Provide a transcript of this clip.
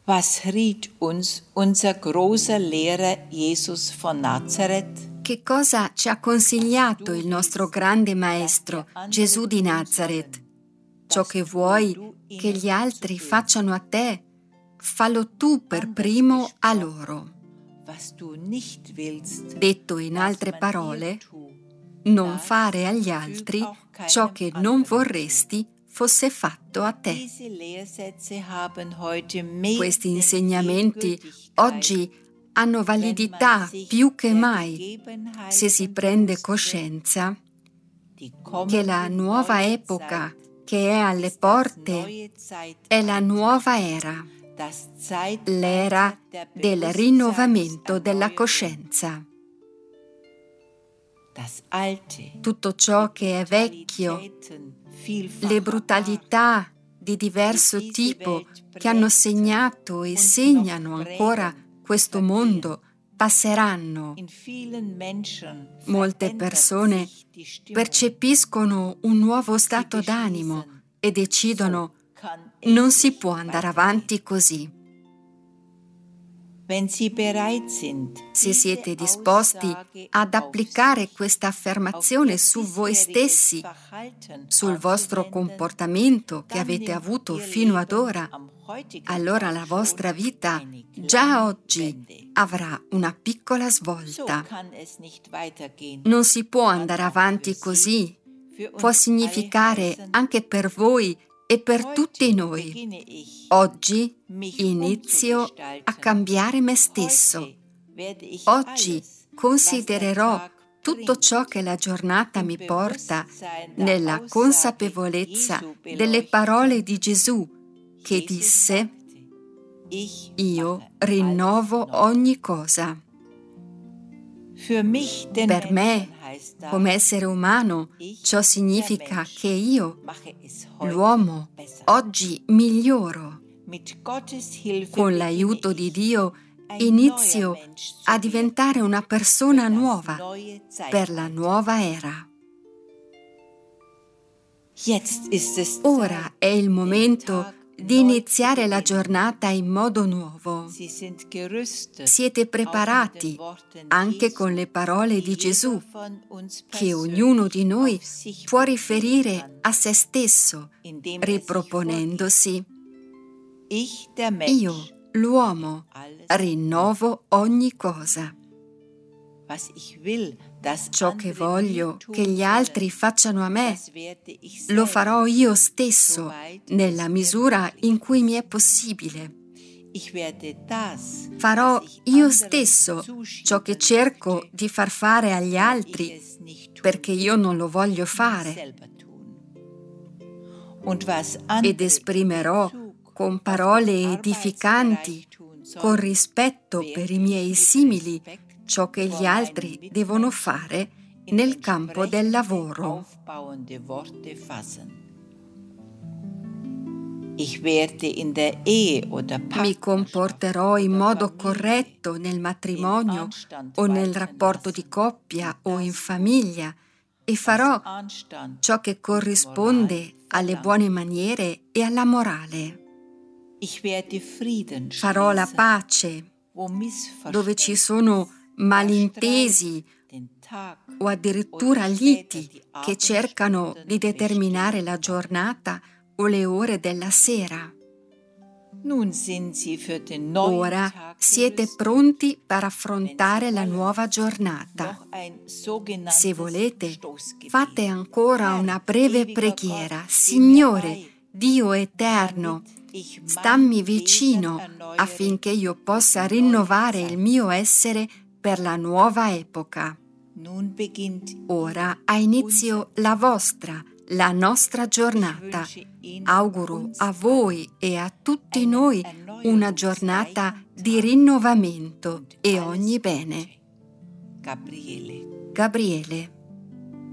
Was riet uns unser großer Lehrer Jesus von Nazareth? Che cosa ci ha consigliato il nostro grande maestro Gesù di Nazareth? Ciò che vuoi che gli altri facciano a te, fallo tu per primo a loro. Detto in altre parole, non fare agli altri ciò che non vorresti fosse fatto a te. Questi insegnamenti oggi hanno validità più che mai se si prende coscienza che la nuova epoca che è alle porte è la nuova era, l'era del rinnovamento della coscienza. Tutto ciò che è vecchio, le brutalità di diverso tipo che hanno segnato e segnano ancora questo mondo passeranno. Molte persone percepiscono un nuovo stato d'animo e decidono: non si può andare avanti così. Se siete disposti ad applicare questa affermazione su voi stessi, sul vostro comportamento che avete avuto fino ad ora, allora la vostra vita già oggi avrà una piccola svolta. Non si può andare avanti così. Può significare anche per voi e per tutti noi: oggi inizio a cambiare me stesso. Oggi considererò tutto ciò che la giornata mi porta nella consapevolezza delle parole di Gesù che disse: io rinnovo ogni cosa. Per me, come essere umano, ciò significa che io, l'uomo, oggi miglioro. Con l'aiuto di Dio inizio a diventare una persona nuova per la nuova era. Ora è il momento di iniziare la giornata in modo nuovo. Siete preparati anche con le parole di Gesù che ognuno di noi può riferire a se stesso, riproponendosi: io, l'uomo, rinnovo ogni cosa. Ciò che voglio che gli altri facciano a me, lo farò io stesso nella misura in cui mi è possibile. Farò io stesso ciò che cerco di far fare agli altri perché io non lo voglio fare. Ed esprimerò con parole edificanti, con rispetto per i miei simili, ciò che gli altri devono fare nel campo del lavoro. Mi comporterò in modo corretto nel matrimonio o nel rapporto di coppia o in famiglia e farò ciò che corrisponde alle buone maniere e alla morale. Farò la pace dove ci sono malintesi o addirittura liti che cercano di determinare la giornata o le ore della sera. Ora siete pronti per affrontare la nuova giornata. Se volete, fate ancora una breve preghiera. Signore, Dio eterno, stammi vicino affinché io possa rinnovare il mio essere per la nuova epoca. Ora ha inizio la vostra, la nostra giornata. Auguro a voi e a tutti noi una giornata di rinnovamento e ogni bene. Gabriele.